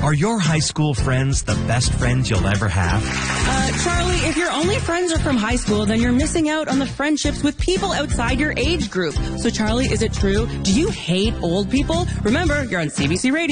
Are your high school friends the best friends you'll ever have? Charlie, if your only friends are from high school, then you're missing out on the friendships with people outside your age group. So, Charlie, is it true? Do you hate old people? Remember, you're on CBC Radio.